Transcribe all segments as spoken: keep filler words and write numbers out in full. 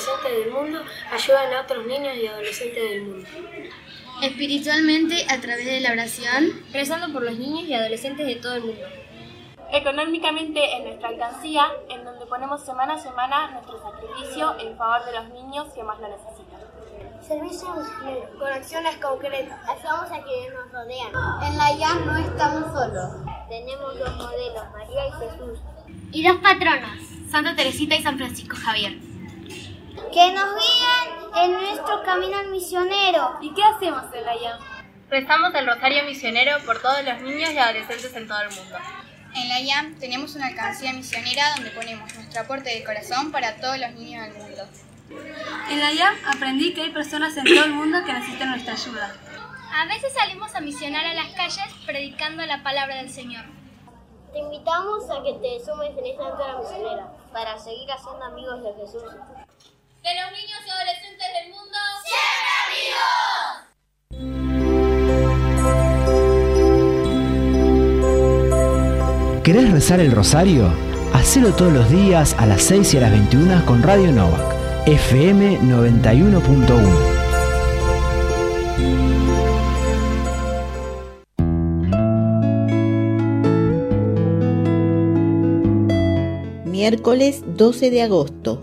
adolescentes del mundo ayudan a otros niños y adolescentes del mundo. Espiritualmente, a través de la oración, rezando por los niños y adolescentes de todo el mundo. Económicamente, en nuestra alcancía, en donde ponemos semana a semana nuestro sacrificio en favor de los niños que más lo necesitan. Servicio misionero, con acciones concretas. Ayudamos a quienes nos rodean. En la I A no estamos solos. Tenemos dos modelos, María y Jesús. Y dos patronos, Santa Teresita y San Francisco Javier, que nos guían en nuestro camino misionero. ¿Y qué hacemos en la I A? Rezamos el rosario misionero por todos los niños y adolescentes en todo el mundo. En la I A M tenemos una alcancía misionera donde ponemos nuestro aporte de corazón para todos los niños del mundo. En la I A M aprendí que hay personas en todo el mundo que necesitan nuestra ayuda. A veces salimos a misionar a las calles predicando la palabra del Señor. Te invitamos a que te sumes en esta aventura misionera para seguir haciendo amigos de Jesús. De los niños y adolescentes del mundo, ¡siempre amigos! ¿Querés rezar el rosario? Hacelo todos los días a las seis y a las veintiuna con Radio Novak, F M noventa y uno punto uno. Miércoles doce de agosto.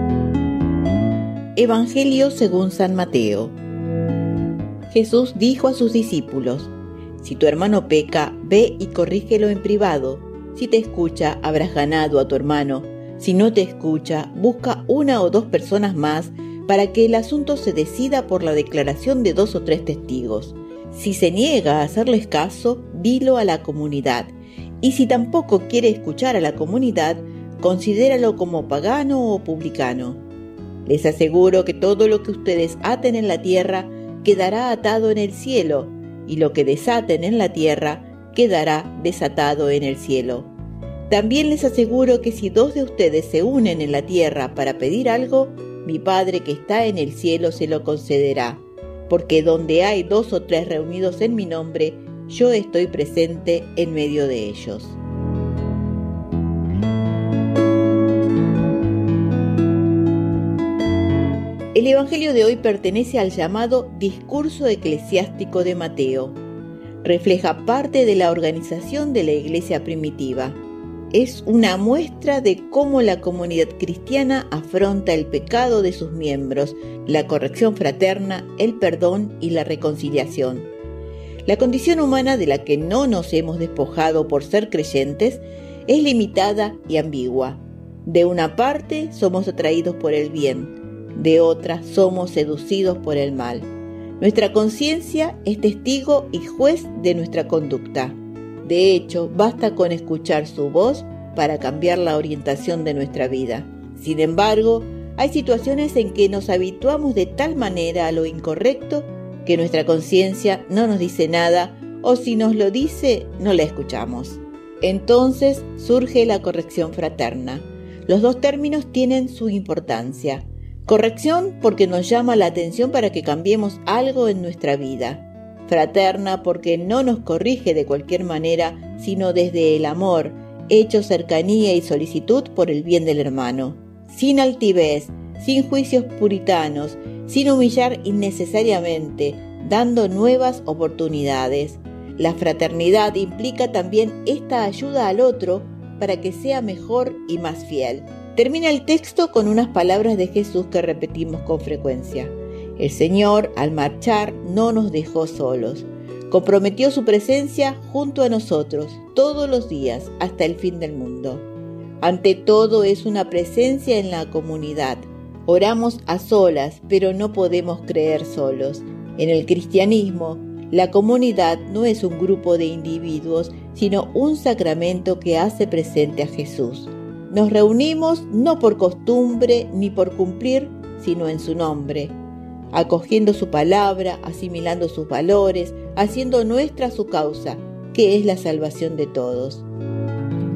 Evangelio según San Mateo. Jesús dijo a sus discípulos: si tu hermano peca, ve y corrígelo en privado. Si te escucha, habrás ganado a tu hermano. Si no te escucha, busca una o dos personas más para que el asunto se decida por la declaración de dos o tres testigos. Si se niega a hacerles caso, dilo a la comunidad. Y si tampoco quiere escuchar a la comunidad, considéralo como pagano o publicano. Les aseguro que todo lo que ustedes aten en la tierra quedará atado en el cielo, y lo que desaten en la tierra quedará desatado en el cielo. También les aseguro que si dos de ustedes se unen en la tierra para pedir algo, mi Padre que está en el cielo se lo concederá, porque donde hay dos o tres reunidos en mi nombre, yo estoy presente en medio de ellos. El Evangelio de hoy pertenece al llamado Discurso Eclesiástico de Mateo. Refleja parte de la organización de la iglesia primitiva. Es una muestra de cómo la comunidad cristiana afronta el pecado de sus miembros, la corrección fraterna, el perdón y la reconciliación. La condición humana de la que no nos hemos despojado por ser creyentes es limitada y ambigua. De una parte somos atraídos por el bien, de otra somos seducidos por el mal. Nuestra conciencia es testigo y juez de nuestra conducta. De hecho, basta con escuchar su voz para cambiar la orientación de nuestra vida. Sin embargo, hay situaciones en que nos habituamos de tal manera a lo incorrecto que nuestra conciencia no nos dice nada, o si nos lo dice, no la escuchamos. Entonces surge la corrección fraterna. Los dos términos tienen su importancia. Corrección porque nos llama la atención para que cambiemos algo en nuestra vida. Fraterna porque no nos corrige de cualquier manera, sino desde el amor, hecho cercanía y solicitud por el bien del hermano. Sin altivez, sin juicios puritanos, sin humillar innecesariamente, dando nuevas oportunidades. La fraternidad implica también esta ayuda al otro para que sea mejor y más fiel. Termina el texto con unas palabras de Jesús que repetimos con frecuencia. El Señor, al marchar, no nos dejó solos. Comprometió su presencia junto a nosotros todos los días hasta el fin del mundo. Ante todo es una presencia en la comunidad. Oramos a solas, pero no podemos creer solos. En el cristianismo, la comunidad no es un grupo de individuos, sino un sacramento que hace presente a Jesús. Nos reunimos no por costumbre ni por cumplir, sino en su nombre, acogiendo su palabra, asimilando sus valores, haciendo nuestra su causa, que es la salvación de todos.